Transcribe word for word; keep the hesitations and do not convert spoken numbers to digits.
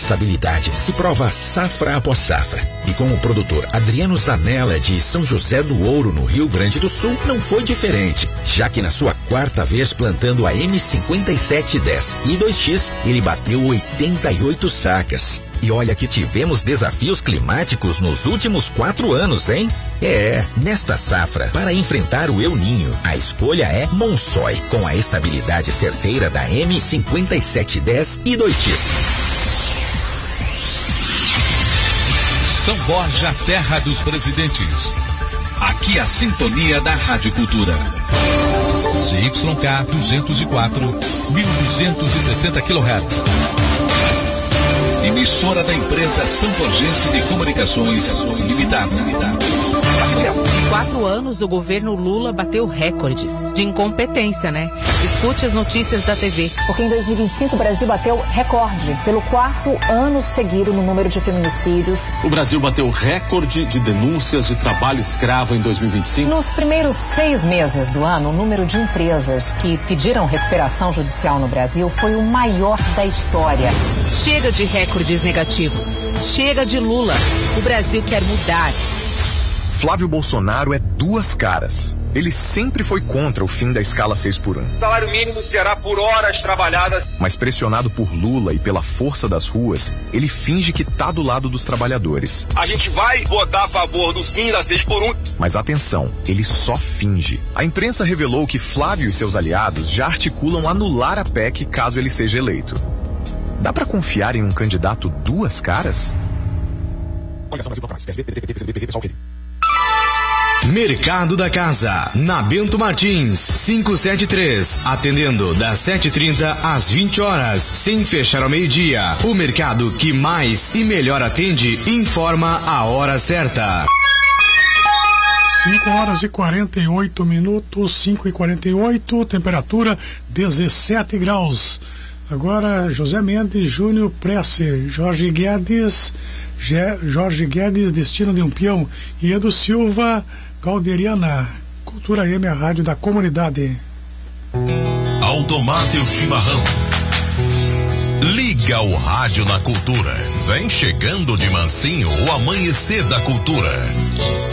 estabilidade se prova safra após safra. E com o produtor Adriano Zanella de São José do Ouro, no Rio Grande do Sul, não foi diferente, já que na sua quarta vez plantando a M cinquenta e sete dez I dois X, ele bateu oitenta e oito sacas. E olha que tivemos desafios climáticos nos últimos quatro anos, hein? É, nesta safra, para enfrentar o El Ninho, a escolha é Monsoy, com a estabilidade certeira da M cinquenta e sete dez I dois X. São Borja, terra dos presidentes. Aqui a sintonia da Rádio Cultura. C Y K duzentos e quatro, mil duzentos e sessenta quilohertz. Emissora da empresa São Borgense de Comunicações Limitada. Em quatro anos, o governo Lula bateu recordes de incompetência, né? Escute as notícias da T V. Porque em dois mil e vinte e cinco o Brasil bateu recorde pelo quarto ano seguido no número de feminicídios. O Brasil bateu recorde de denúncias de trabalho escravo em dois mil e vinte e cinco. Nos primeiros seis meses do ano, o número de empresas que pediram recuperação judicial no Brasil foi o maior da história. Chega de recordes negativos. Chega de Lula. O Brasil quer mudar. Flávio Bolsonaro é duas caras. Ele sempre foi contra o fim da escala seis por um. O salário mínimo será por horas trabalhadas. Mas pressionado por Lula e pela força das ruas, ele finge que tá do lado dos trabalhadores. A gente vai votar a favor do fim da seis por um. Mas atenção, ele só finge. A imprensa revelou que Flávio e seus aliados já articulam anular a P E C caso ele seja eleito. Dá pra confiar em um candidato duas caras? Mercado da Casa, na Bento Martins, quinhentos e setenta e três, atendendo das sete e trinta às vinte horas, sem fechar ao meio-dia. O mercado que mais e melhor atende informa a hora certa. cinco horas e quarenta e oito minutos, cinco e quarenta e oito, temperatura dezessete graus. Agora José Mendes, Júnior Presser, Jorge Guedes, Ge, Jorge Guedes, Destino de um Peão, e Edu Silva, Galderiana. Cultura M, a rádio da comunidade. Automate o chimarrão. Liga o rádio na Cultura. Vem chegando de mansinho o amanhecer da cultura.